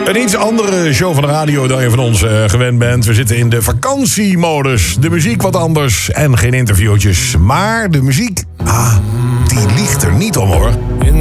Een iets andere show van de radio dan je van ons gewend bent. We zitten in de vakantiemodus. De muziek wat anders en geen interviewtjes. Maar de muziek, die liegt er niet om hoor.